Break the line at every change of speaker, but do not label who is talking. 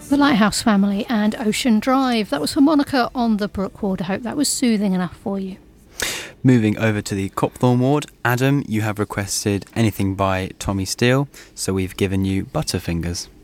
The Lighthouse Family and Ocean Drive. That was for Monica on the Brookward. I hope that was soothing enough for you.
Moving over to the Copthorne ward, Adam, you have requested anything by Tommy Steele, so we've given you Butterfingers.